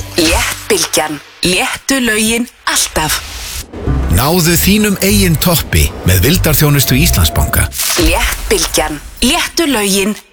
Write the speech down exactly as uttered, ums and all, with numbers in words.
Léttbylgjan. Léttu lögin alltaf. Náðu þínum eigin toppi með vildarþjónustu Íslandsbanka. Léttbylgjan. Léttu lögin